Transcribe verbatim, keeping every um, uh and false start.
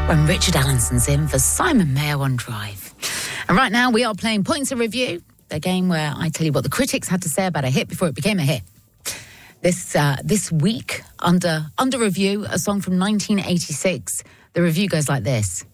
when Richard Allinson's in for Simon Mayo on Drive. And right now we are playing Points of Review, the game where I tell you what the critics had to say about a hit before it became a hit. This uh, this week, under under review, a song from nineteen eighty-six. The review goes like this.